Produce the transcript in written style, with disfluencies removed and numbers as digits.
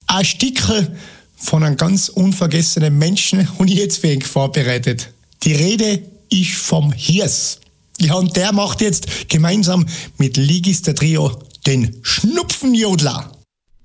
Ein Stickel von einem ganz unvergessenen Menschen habe ich jetzt für ihn vorbereitet. Die Rede ist vom Hirs. Ja, und der macht jetzt gemeinsam mit Ligis der Trio den Schnupfenjodler.